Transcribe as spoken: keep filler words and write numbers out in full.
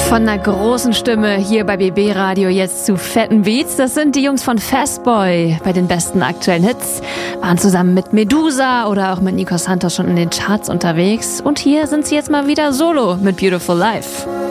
Von einer großen Stimme hier bei B B Radio jetzt zu fetten Beats. Das sind die Jungs von Fastboy bei den besten aktuellen Hits. Waren zusammen mit Medusa oder auch mit Nico Santos schon in den Charts unterwegs. Und hier sind sie jetzt mal wieder solo mit Beautiful Life.